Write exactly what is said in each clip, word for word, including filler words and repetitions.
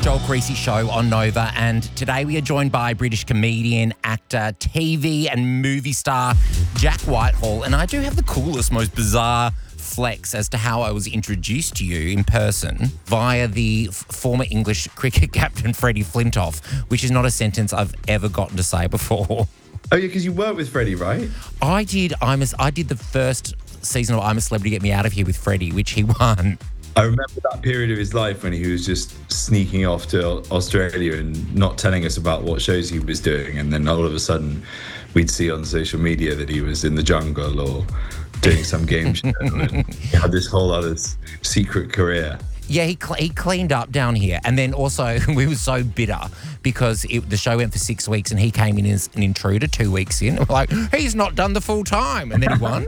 Joel Creasy Show on Nova, and today we are joined by British comedian, actor, T V and movie star Jack Whitehall. And I do have the coolest, most bizarre flex as to how I was introduced to you in person via the f- former English cricket captain Freddie Flintoff, which is not a sentence I've ever gotten to say before. Oh yeah, because you worked with Freddie, right? I did. I'm a, I did the first season of I'm a Celebrity, Get Me Out of Here with Freddie, which he won. I remember that period of his life when he was just sneaking off to Australia and not telling us about what shows he was doing, and then all of a sudden we'd see on social media that he was in the jungle or doing some game show and he had this whole other secret career. Yeah, he cl- he cleaned up down here, and then also we were so bitter because it, the show went for six weeks and he came in as an intruder two weeks in. We're like, he's not done the full time, and then he won.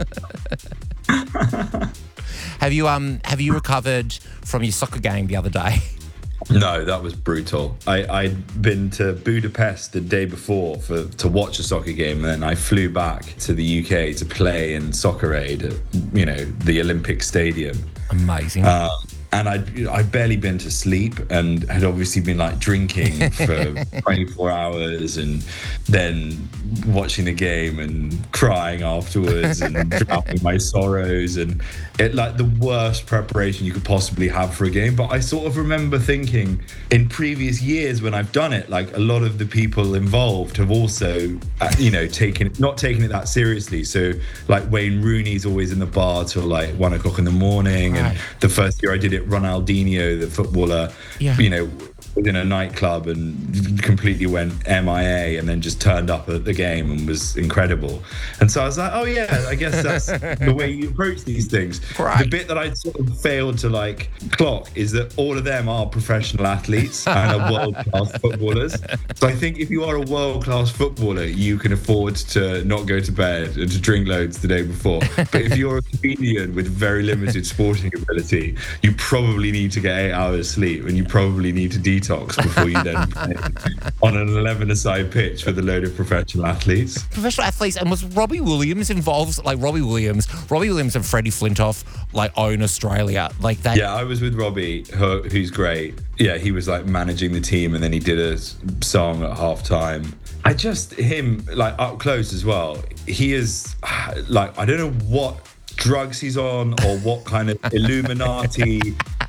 Have you um have you recovered from your soccer game the other day? No, that was brutal. I, I'd been to Budapest the day before for to watch a soccer game, and then I flew back to the U K to play in Soccer Aid at, you know, the Olympic Stadium. Amazing. Um, and I'd, I'd barely been to sleep and had obviously been like drinking for twenty-four hours and then watching the game and crying afterwards and drowning my sorrows, and it like the worst preparation you could possibly have for a game. But I sort of remember thinking in previous years when I've done it, like a lot of the people involved have also, uh, you know, taken it, not taken it that seriously. So like Wayne Rooney's always in the bar till like one o'clock in the morning. Right. And the first year I did it, Ronaldinho, the footballer, yeah. you know, was in a nightclub and completely went M I A and then just turned up at the game and was incredible. And so I was like, oh yeah, I guess that's the way you approach these things. Right. The bit that I sort of failed to like clock is that all of them are professional athletes and are world-class footballers. So I think if you are a world-class footballer, you can afford to not go to bed and to drink loads the day before. But if you're a comedian with very limited sporting ability, you probably need to get eight hours sleep and you probably need to detox before you then play on an eleven-a-side pitch with a load of professional athletes. Professional athletes, and was Robbie Williams involved? Like Robbie Williams, Robbie Williams and Freddie Flintoff like own Australia, like that. Yeah, I was with Robbie, who, who's great. Yeah, he was like managing the team, and then he did a song at half time. I just him like up close as well. He is like I don't know what drugs he's on or what kind of Illuminati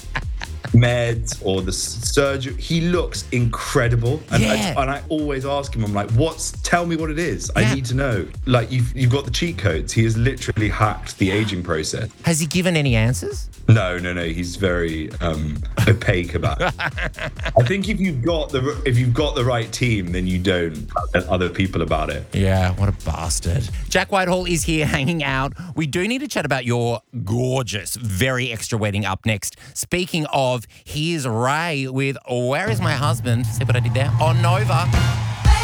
meds or the surgery. He looks incredible, and, yeah. I, and I always ask him, I'm like, what's tell me what it is. Yeah. I need to know. Like you've you've got the cheat codes. He has literally hacked the aging process. Has he given any answers? No, no, no. He's very um, opaque about it. I think if you've got the if you've got the right team, then you don't tell other people about it. Yeah, what a bastard. Jack Whitehall is here hanging out. We do need to chat about your gorgeous, very extra wedding up next. Speaking of, here's Ray with Where Is My Husband? See what I did there? On Nova.